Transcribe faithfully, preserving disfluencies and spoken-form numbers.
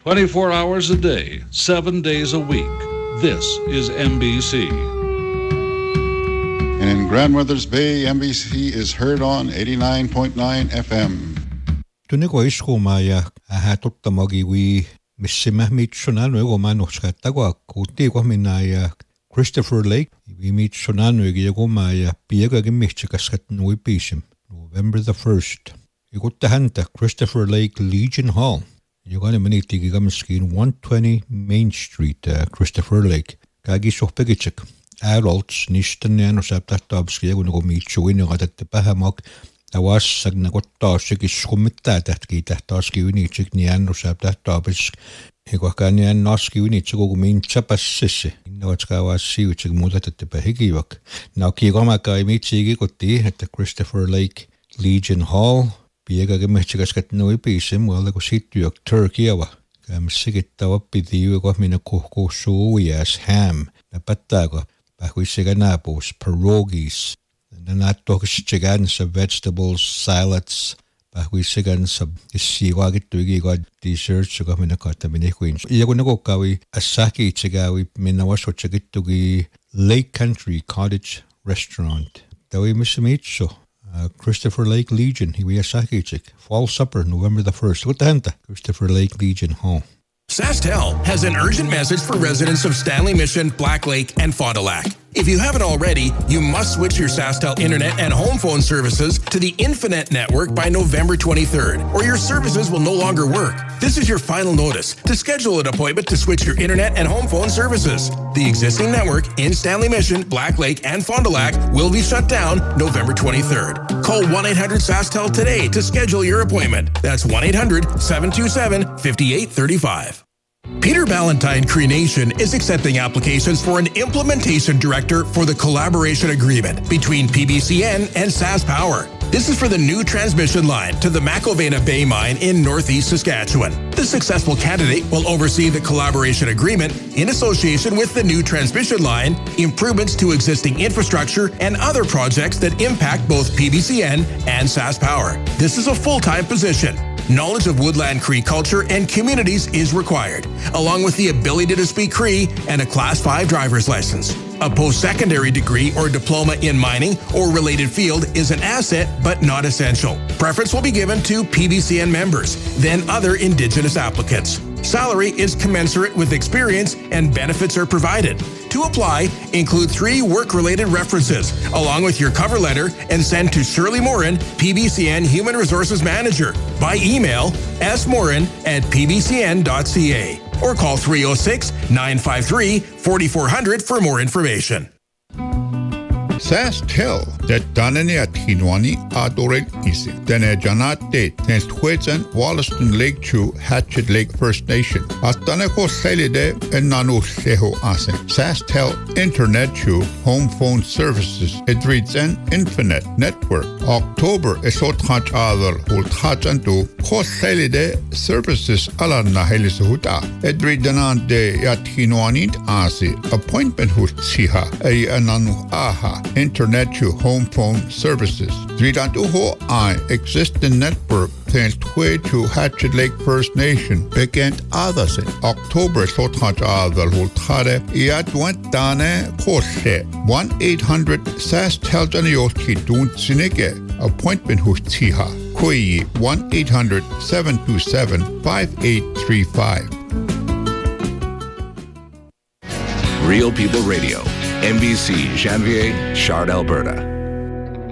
twenty-four hours a day, seven days a week. This is M B C. And in Grandmothers Bay, M B C is heard on eighty-nine point nine F M. Tuniko iskumaya ahatuttamagi wi missimahmit shonano gomano skattago kuti gominaya Christopher Lake we meet shonano gomaya piega gemichikaskat nui pisim November the first. Igutta Christopher Lake Legion Hall. You're going to minute gigamskin one twenty Main Street, uh, Christopher Lake. Kagi sohpegichik. Adults nishtaniano saptatabski gonna go meet you in at the Bahamok. I was sagnagottashik is skumita that gita taski unichik niano saptatabis. Higwakanian noski unichiko mean chapas. No, it's was see which mudat at the Bahigivak. Now Kigomaka michi goti at the Christopher Lake Legion Hall. Piega gemichigaskat no episim, well, the Gosituak Turkey, our Gamsigitawa Pidiu got me a coco soyas, ham, a patago, Bahuiseganapos, pierogies, and then I talk chigans of vegetables, salads, Bahuisegans of Siwagit to got desserts, got me a cotamine queens. Yagunagokawi, Asaki Chigawi, Minawaso Chagitugi, Lake Country Cottage Restaurant. Dawi Missimicho. Uh, Christopher Lake Legion, Hiwiyasaki Fall Supper, November the first. What the henta? Christopher Lake Legion Hall. SaskTel has an urgent message for residents of Stanley Mission, Black Lake, and Fond du Lac. If you haven't already, you must switch your SaskTel internet and home phone services to the Infinet network by November twenty-third, or your services will no longer work. This is your final notice to schedule an appointment to switch your internet and home phone services. The existing network in Stanley Mission, Black Lake, and Fond du Lac will be shut down November twenty-third. Call one eight hundred SaskTel today to schedule your appointment. That's one eight hundred seven two seven five eight three five. Peter Ballantyne Cree Nation is accepting applications for an implementation director for the collaboration agreement between P B C N and SaskPower. This is for the new transmission line to the McIlvena Bay Mine in northeast Saskatchewan. The successful candidate will oversee the collaboration agreement in association with the new transmission line, improvements to existing infrastructure, and other projects that impact both P B C N and SaskPower. This is a full-time position. Knowledge of Woodland Cree culture and communities is required, along with the ability to speak Cree and a Class five driver's license. A post-secondary degree or diploma in mining or related field is an asset but not essential. Preference will be given to P B C N members, then other Indigenous applicants. Salary is commensurate with experience and benefits are provided. To apply, include three work-related references, along with your cover letter, and send to Shirley Morin, P B C N Human Resources Manager, by email smorin at p b c n dot c a or call three oh six, nine five three, four four zero zero for more information. SaskTel that Danani at Hinwani Adorek Isi. Then a Janate tens Twetsan Wollaston Lake Chew Hatchet Lake First Nation. At Danako Salide and Nanu Seho Asen. SaskTel Internet Chew Home Phone Services. It reads an Infinite Network. October Esot Hatch Adal Hult Hatchantu Kos Salide Services Alarna Helisuhuta. It reads an de Yat Hinwani Asi. Appointment Hut Siha. A Ananu Aha. Internet to home phone services. Tridantuho I existing network thanks to Hatchet Lake First Nation began others in October Sothaj Adal Hultare Iadwant Dane Kose one eight hundred SaskTel Janioski Dun Sineke appointment Hustiha Koi one eight hundred seven two seven five eight three five. Real People Radio. M B C, Janvier, Chard, Alberta.